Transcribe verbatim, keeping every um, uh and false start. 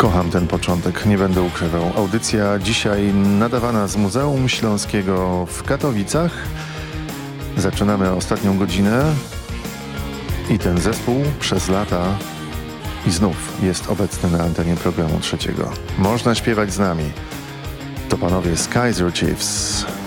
Kocham ten początek, nie będę ukrywał. Audycja dzisiaj nadawana z Muzeum Śląskiego w Katowicach. Zaczynamy ostatnią godzinę i ten zespół przez lata i znów jest obecny na antenie programu trzeciego. Można śpiewać z nami. To panowie z Kaiser Chiefs.